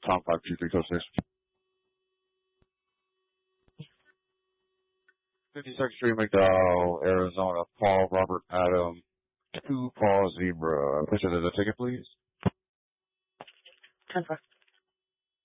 Tom 523 code 6. 52nd Street, McDowell, Arizona. Paul Robert Adam 2 Paul Zebra. Picture of the ticket, please. 10-4.